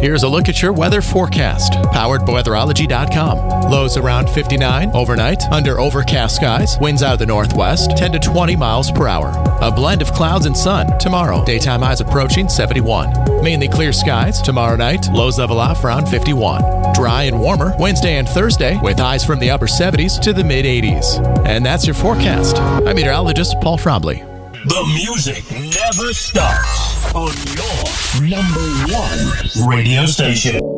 Here's a look at your weather forecast, powered by weatherology.com. Lows around 59 overnight, under overcast skies, winds out of the northwest, 10 to 20 miles per hour. A blend of clouds and sun tomorrow. Daytime highs approaching 71. Mainly clear skies tomorrow night, lows level off around 51. Dry and warmer Wednesday and Thursday, with highs from the upper 70s to the mid 80s. And that's your forecast. I'm meteorologist Paul Trombley. The music never stops on your number one radio station.